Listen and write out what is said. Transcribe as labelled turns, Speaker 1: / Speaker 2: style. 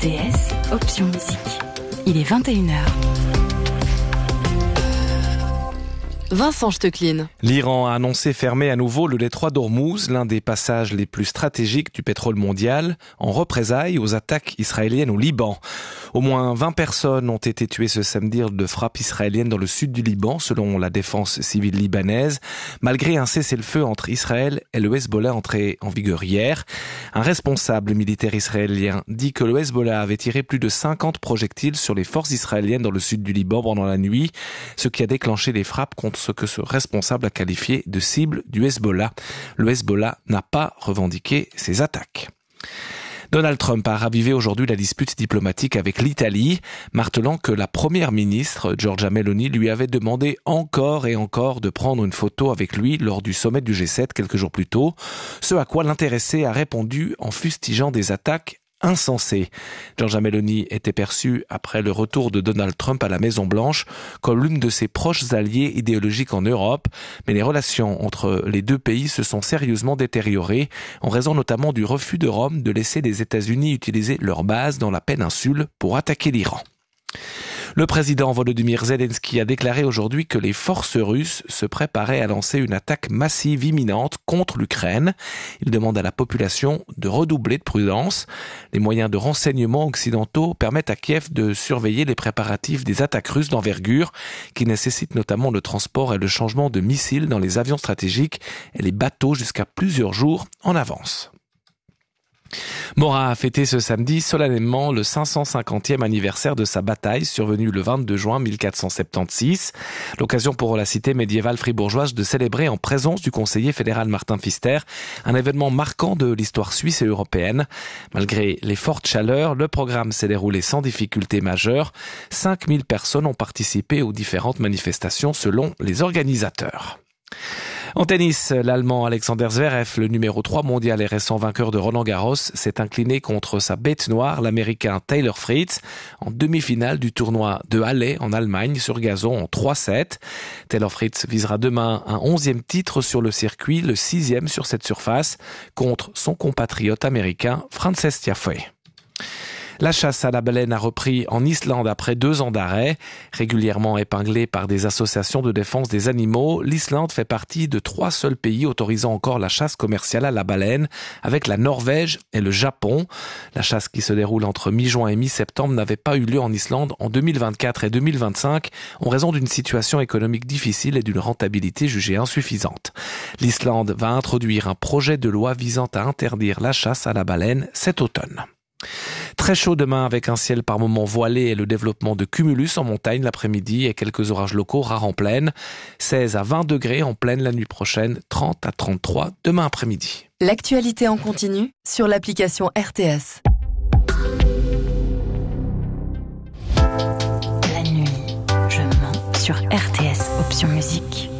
Speaker 1: RTS, option musique. Il est 21h. Vincent Stecklin.
Speaker 2: L'Iran a annoncé fermer à nouveau le détroit d'Ormuz, l'un des passages les plus stratégiques du pétrole mondial, en représailles aux attaques israéliennes au Liban. Au moins 20 personnes ont été tuées ce samedi de frappes israéliennes dans le sud du Liban, selon la défense civile libanaise, malgré un cessez-le-feu entre Israël et le Hezbollah entré en vigueur hier. Un responsable militaire israélien dit que le Hezbollah avait tiré plus de 50 projectiles sur les forces israéliennes dans le sud du Liban pendant la nuit, ce qui a déclenché les frappes contre ce que ce responsable a qualifié de cible du Hezbollah. Le Hezbollah n'a pas revendiqué ces attaques. Donald Trump a ravivé aujourd'hui la dispute diplomatique avec l'Italie, martelant que la première ministre, Giorgia Meloni, lui avait demandé encore et encore de prendre une photo avec lui lors du sommet du G7 quelques jours plus tôt, ce à quoi l'intéressé a répondu en fustigeant des attaques insensé. Giorgia Meloni était perçue, après le retour de Donald Trump à la Maison-Blanche, comme l'une de ses proches alliés idéologiques en Europe, mais les relations entre les deux pays se sont sérieusement détériorées, en raison notamment du refus de Rome de laisser les États-Unis utiliser leur base dans la péninsule pour attaquer l'Iran. Le président Volodymyr Zelensky a déclaré aujourd'hui que les forces russes se préparaient à lancer une attaque massive imminente contre l'Ukraine. Il demande à la population de redoubler de prudence. Les moyens de renseignement occidentaux permettent à Kiev de surveiller les préparatifs des attaques russes d'envergure qui nécessitent notamment le transport et le changement de missiles dans les avions stratégiques et les bateaux jusqu'à plusieurs jours en avance. Morat a fêté ce samedi solennellement le 550e anniversaire de sa bataille survenue le 22 juin 1476. L'occasion pour la cité médiévale fribourgeoise de célébrer en présence du conseiller fédéral Martin Pfister un événement marquant de l'histoire suisse et européenne. Malgré les fortes chaleurs, le programme s'est déroulé sans difficulté majeure. 5000 personnes ont participé aux différentes manifestations selon les organisateurs. En tennis, l'Allemand Alexander Zverev, le numéro 3 mondial et récent vainqueur de Roland-Garros, s'est incliné contre sa bête noire, l'Américain Taylor Fritz, en demi-finale du tournoi de Halle en Allemagne sur gazon en 3-7. Taylor Fritz visera demain un 11e titre sur le circuit, le 6e sur cette surface, contre son compatriote américain Frances Tiafoe. La chasse à la baleine a repris en Islande après 2 ans d'arrêt. Régulièrement épinglée par des associations de défense des animaux, l'Islande fait partie de 3 seuls pays autorisant encore la chasse commerciale à la baleine, avec la Norvège et le Japon. La chasse qui se déroule entre mi-juin et mi-septembre n'avait pas eu lieu en Islande en 2024 et 2025 en raison d'une situation économique difficile et d'une rentabilité jugée insuffisante. L'Islande va introduire un projet de loi visant à interdire la chasse à la baleine cet automne. Très chaud demain avec un ciel par moments voilé et le développement de cumulus en montagne l'après-midi et quelques orages locaux rares en plaine. 16 à 20 degrés en plaine la nuit prochaine, 30 à 33 demain après-midi.
Speaker 1: L'actualité en continu sur l'application RTS. La nuit, je mens sur RTS, option musique.